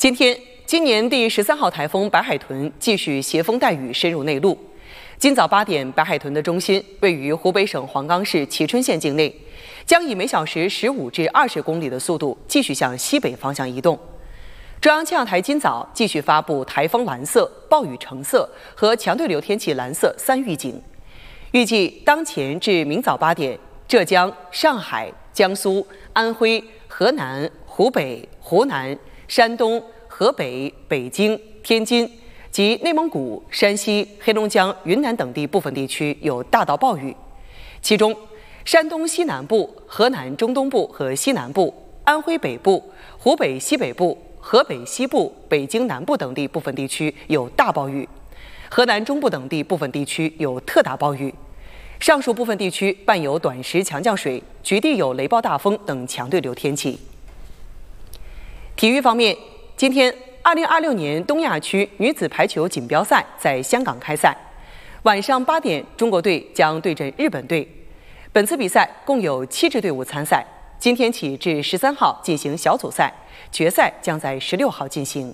今年第13号台风白海豚继续携风带雨深入内陆。今早8点，白海豚的中心位于湖北省黄冈市蕲春县境内，将以每小时15至20公里的速度继续向西北方向移动。中央气象台今早继续发布台风蓝色、暴雨橙色和强对流天气蓝色3预警。预计当前至明早8点，浙江、上海、江苏、安徽、河南、湖北、湖南、山东、河北、北京、天津及内蒙古、山西、黑龙江、云南等地部分地区有大到暴雨，其中山东西南部、河南中东部和西南部、安徽北部、湖北西北部、河北西部、北京南部等地部分地区有大暴雨，河南中部等地部分地区有特大暴雨。上述部分地区伴有短时强降水，局地有雷暴大风等强对流天气。体育方面，今天2026年东亚区女子排球锦标赛在香港开赛，晚上8点，中国队将对阵日本队。本次比赛共有7支队伍参赛，今天起至13号进行小组赛，决赛将在16号进行。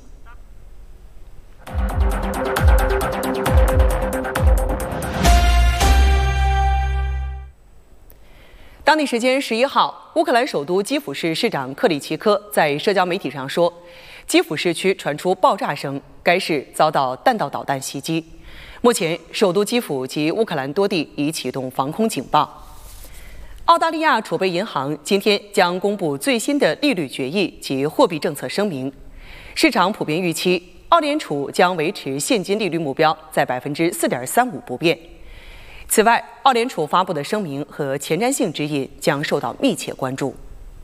当地时间11号，乌克兰首都基辅市市长克里奇科在社交媒体上说，基辅市区传出爆炸声，该市遭到弹道导弹袭击。目前，首都基辅及乌克兰多地已启动防空警报。澳大利亚储备银行今天将公布最新的利率决议及货币政策声明，市场普遍预期，澳联储将维持现金利率目标在4.35%不变。此外，澳联储发布的声明和前瞻性指引将受到密切关注。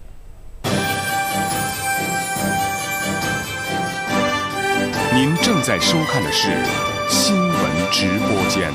您正在收看的是新闻直播间。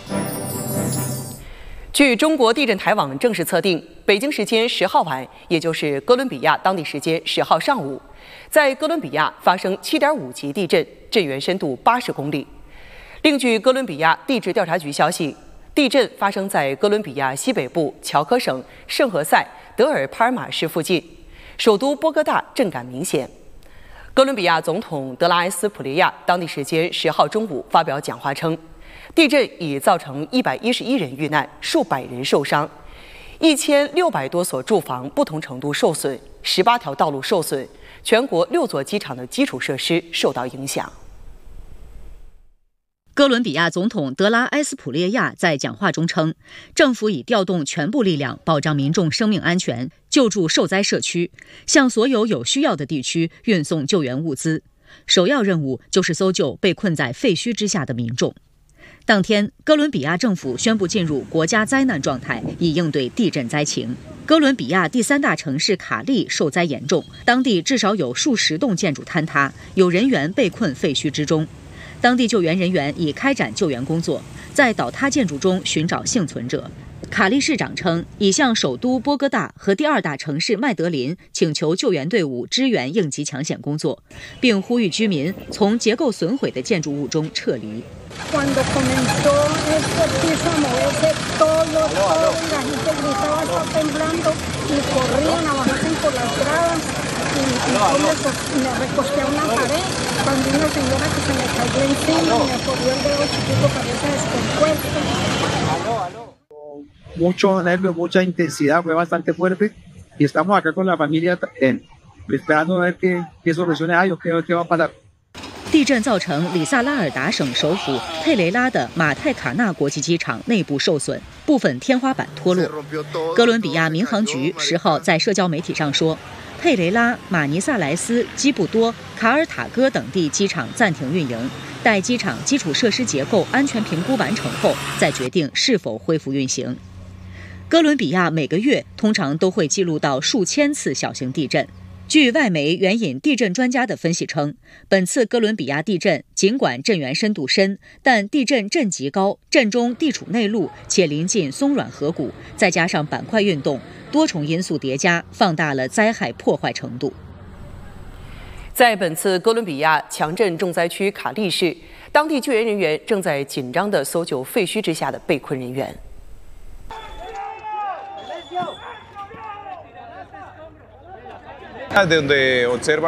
据中国地震台网正式测定，北京时间10号晚，也就是哥伦比亚当地时间10号上午，在哥伦比亚发生7.5级地震，震源深度80公里。另据哥伦比亚地质调查局消息，地震发生在哥伦比亚西北部乔科省圣何塞德尔帕尔马市附近，首都波哥大震感明显。哥伦比亚总统德拉埃斯普列亚当地时间10号中午发表讲话称，地震已造成111人遇难，数百人受伤，1600多所住房不同程度受损，18条道路受损，全国6座机场的基础设施受到影响。 哥伦比亚总统德拉埃斯普列亚在讲话中称，政府已调动全部力量保障民众生命安全，救助受灾社区，向所有有需要的地区运送救援物资。首要任务就是搜救被困在废墟之下的民众。当天，哥伦比亚政府宣布进入国家灾难状态，以应对地震灾情。哥伦比亚第3大城市卡利受灾严重，当地至少有数十栋建筑坍塌，有人员被困废墟之中。当地救援人员已开展救援工作，在倒塌建筑中寻找幸存者。卡利市长称，已向首都波哥大和第2大城市麦德林请求救援队伍支援应急抢险工作，并呼吁居民从结构损毁的建筑物中撤离。 Mucho nervio, mucha intensidad, fue bastante fuerte y estamos acá con la familia esperando ver qué soluciones hay o qué va a pasar。 地震造成里萨拉尔达省首府佩雷拉的马泰卡纳国际机场内部受损，部分天花板脱落。哥伦比亚民航局10号在社交媒体上说，佩雷拉、马尼萨莱斯、基布多、卡尔塔戈等地机场暂停运营，待机场基础设施结构安全评估完成后，再决定是否恢复运行。哥伦比亚每个月通常都会记录到数千次小型地震。据外媒援引地震专家的分析称，本次哥伦比亚地震尽管震源深度深，但地震震级高，震中地处内陆且临近松软河谷，再加上板块运动，多重因素叠加，放大了灾害破坏程度。 在本次哥伦比亚强震重灾区卡利市，当地救援人员正在紧张地搜救废墟之下的被困人员。 donde observan